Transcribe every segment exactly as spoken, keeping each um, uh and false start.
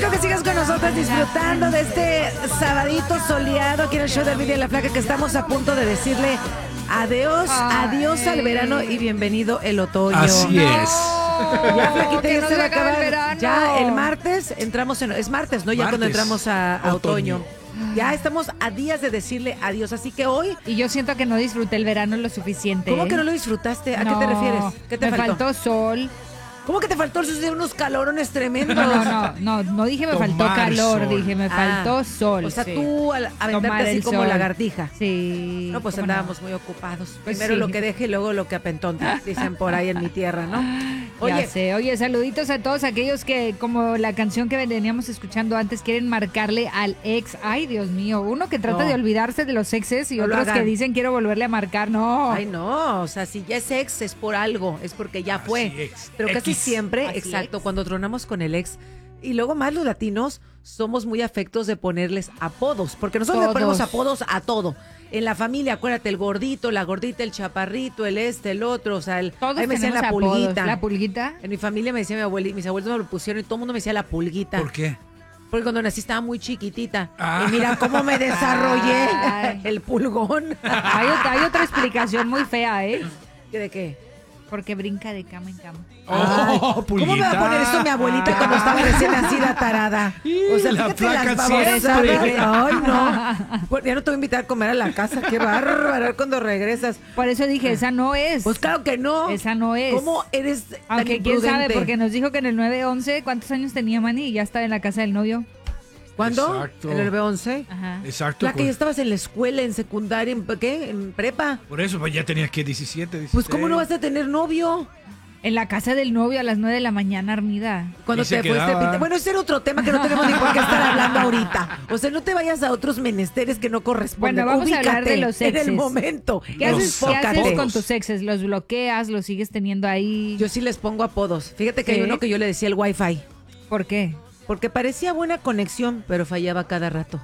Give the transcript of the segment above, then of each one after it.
rico que sigas con nosotros disfrutando de este sabadito soleado aquí en el show de Envidia y la Flaca, que estamos a punto de decirle adiós, Ay. adiós al verano y bienvenido el otoño. Así es. Ya, Flaquita, que ya no se se va a acabe el acabar. verano. Ya el martes entramos en... Es martes, ¿no? Ya Martes. cuando entramos a, a otoño. Otoño. Ya estamos a días de decirle adiós, así que hoy... Y yo siento que no disfruté el verano lo suficiente. ¿Cómo ¿eh? que no lo disfrutaste? ¿A No, qué te refieres? ¿Qué te me faltó? faltó sol. ¿Cómo que te faltó? Eso de unos calorones tremendos. No, no, no, no dije me faltó Tomar calor, sol. dije me faltó Ah, sol. O sea, sí. tú al aventarte Tomar así el como sol. lagartija. Sí. No, pues ¿cómo andábamos muy ocupados. Pues Primero sí. lo que deje y luego lo que apentón, dicen por ahí en mi tierra, ¿no? Oye, Oye, ya sé. Oye, saluditos a todos aquellos que, como la canción que veníamos escuchando antes, quieren marcarle al ex. Ay, Dios mío, uno que trata No. de olvidarse de los exes y No lo otros que hagan. dicen quiero volverle a marcar. No. ay no, o sea, si ya es ex es por algo, es porque ya Así fue. es. Pero casi X. siempre, Así exacto, ex. cuando tronamos con el ex, y luego más los latinos, somos muy afectos de ponerles apodos, porque nosotros le Todos. ponemos apodos a todo. En la familia, acuérdate, el gordito, la gordita, el chaparrito, el este, el otro, o sea, el, Todos ahí me decían tenemos la apodos. pulguita. La pulguita. En mi familia me decía mi abuelita, mis abuelos me lo pusieron y todo el mundo me decía la pulguita. ¿Por qué? Porque cuando nací estaba muy chiquitita. Ah. Y mira cómo me desarrollé. Ay. El pulgón. Hay otra, hay otra explicación muy fea, ¿eh? ¿Qué de qué? Porque brinca de cama en cama. Ay, Oh, ¿cómo me va a poner esto mi abuelita cuando estaba recién nacida, tarada? O sea, La fíjate Flaca las babosadas. siempre. Ay, no. Pues ya no te voy a invitar a comer a la casa. Qué bárbaro cuando regresas. Por eso dije, esa no es. Pues claro que no. Esa no es. ¿Cómo eres tan Aunque quién sabe, imprudente? porque nos dijo que en el nueve once, ¿cuántos años tenía Manny? Y ya estaba en la casa del novio. ¿Cuándo? Exacto. ¿En el nueve once? Ajá. Exacto. La que pues. ya estabas en la escuela, en secundaria, ¿en qué? ¿En prepa? Por eso, pues ya tenías que diecisiete, dieciséis. Pues ¿cómo no vas a tener novio? En la casa del novio a las nueve de la mañana, Armida. Cuando Y se te fuiste a quedaba. pintar. Bueno, ese era otro tema que no tenemos ni por qué estar hablando ahorita. O sea, no te vayas a otros menesteres que no corresponden. Bueno, vamos a hablar de Ubícate los en exes. el momento. ¿Qué Los haces, ¿qué haces apodos. con tus exes? ¿Los bloqueas? ¿Los sigues teniendo ahí? Yo sí les pongo apodos. Fíjate que ¿Sí? hay uno que yo le decía el wifi. ¿Por qué? Porque parecía buena conexión, pero fallaba cada rato.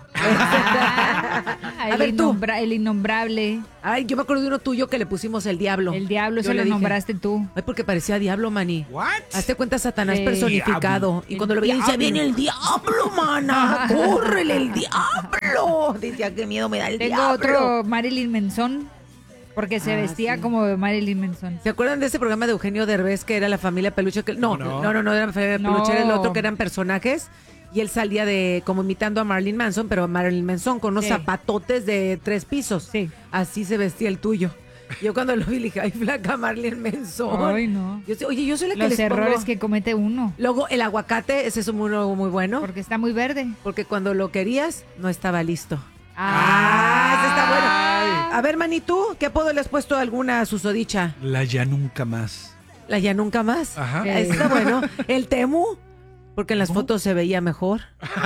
Ah, A el, ver, tú. innombra- el innombrable. Ay, yo me acuerdo de uno tuyo que le pusimos el diablo. El diablo, Yo se le lo dije, nombraste tú. Ay, porque parecía diablo, maní. ¿What? Hazte cuenta Satanás Sí. personificado. Y El cuando lo veía decía, diablo. viene el diablo, mana. Córrele el diablo. Decía, qué miedo me da el Tengo diablo. otro Marilyn Manson, porque se Ah, vestía sí. como Marilyn Manson. ¿Se acuerdan de ese programa de Eugenio Derbez que era la familia peluche? Que, no, no, No. no, no, era la familia No. peluche, era el otro que eran personajes. Y él salía de como imitando a Marilyn Manson, pero Marilyn Manson con unos Sí. zapatotes de tres pisos. Sí. Así se vestía el tuyo. Yo cuando lo vi le dije, ay, flaca Marilyn Manson. Ay, no. Yo sé- oye, yo soy la que Los les errores pongo. que comete uno, Luego el aguacate, ese es un muy, muy bueno. porque está muy verde. Porque cuando lo querías, no estaba listo. Ah, ese está bueno. A ver, Mani, ¿tú qué apodo le has puesto a alguna susodicha? La ya nunca más. La ya nunca más. Ajá. Sí. Está bueno. El Temu, porque en las fotos se veía mejor.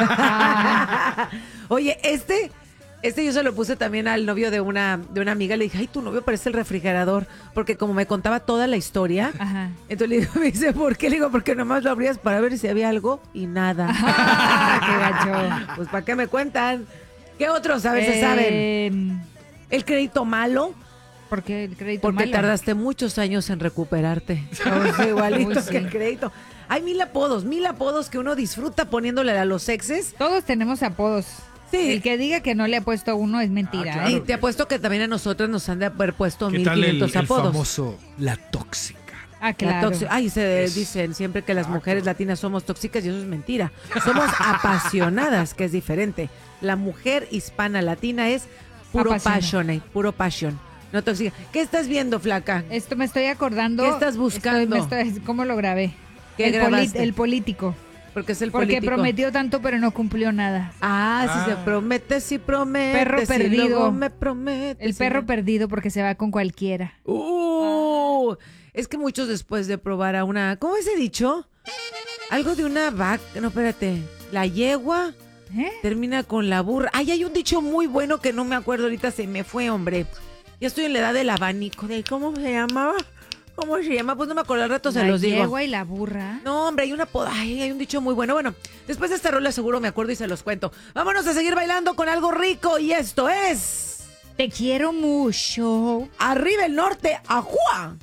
Ah, Oye, este, este yo se lo puse también al novio de una, de una amiga. Le dije, ay, tu novio parece el refrigerador. Porque como me contaba toda la historia, ajá. entonces le digo, me dice, ¿por qué? Le digo, porque nomás lo abrías para ver si había algo y nada. Qué gacho. Pues, ¿para qué me cuentan? ¿Qué otros a veces Eh, saben? El crédito malo, ¿Por qué el crédito porque malo? tardaste muchos años en recuperarte. Pues igualito Uy, sí. que el crédito. Hay mil apodos, mil apodos que uno disfruta poniéndole a los exes. Todos tenemos apodos. Sí. El que diga que no le ha puesto uno es mentira. Ah, claro. Y ¿eh? te apuesto que también a nosotros nos han de haber puesto ¿Qué mil tal el, quinientos el apodos. famoso La Tóxica? Ah, La claro. tóxica- Ay, se Es- dicen siempre que las Exacto. mujeres latinas somos tóxicas y eso es mentira. Somos apasionadas, que es diferente. La mujer hispana latina es puro Apasionada. passion, puro passion. No tóxica. ¿Qué estás viendo, flaca? Esto me estoy acordando. ¿Qué estás buscando? Estoy- me estoy- ¿Cómo lo grabé? ¿Qué el, grabaste? el político. Porque es el Porque político. prometió tanto pero no cumplió nada. Ah, si Ah. se promete, si promete. Perro si perdido. luego me promete. El si perro no- perdido porque se va con cualquiera. Uh, es que muchos después de probar a una... ¿Cómo es dicho? Algo de una vaca... No, espérate. La yegua ¿Eh? termina con la burra. Ay, hay un dicho muy bueno que no me acuerdo ahorita, se me fue, hombre. Ya estoy en la edad del abanico. ¿De cómo se llamaba? ¿Cómo se llama? Pues no me acuerdo, al rato se La los digo. yegua y la burra. No, hombre, hay una poda, ay, hay un dicho muy bueno. Bueno, después de esta rola seguro me acuerdo y se los cuento. Vámonos a seguir bailando con algo rico y esto es... Te quiero mucho. Arriba el norte, ajua.